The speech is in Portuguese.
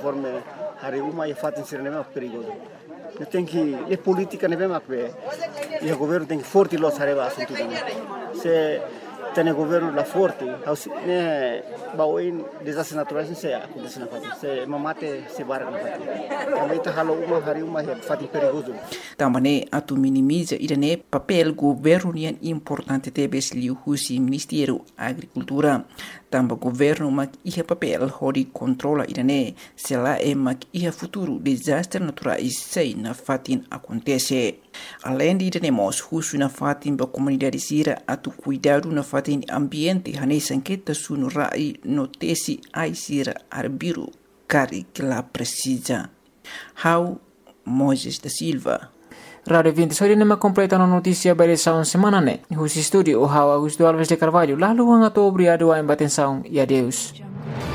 conforme hari uma e fato ser mesmo perigoso. Eu tenho que a política não é mesmo e o governo tem que forte los areba assunto também. Se tem o governo lá forte, né, baoin desastres naturais não se acontece na fato. Se mamate se barra na fato. Também tá halo uma hari uma é fato perigoso. Também atu minimiza irane papel governo nian importante tebes liu husi Ministério Agricultura. Também governo mak ia papel hori controla irane se lá é mak ia futuro desastre naturais sei na fatin acontece. Além de iremos husu na fatin ba comunidade sira atu cuidado na fatin ambiente hane sanqueta sunu rai notesi ai sira arbiru cari que lá precisa. How Moses da Silva. Radio 20 sori nama completa no notícia barisaun semana ne. Husi studio o Augusto Alves de Carvalho. Lalu ang ato obrigado a embatensaun e adeus.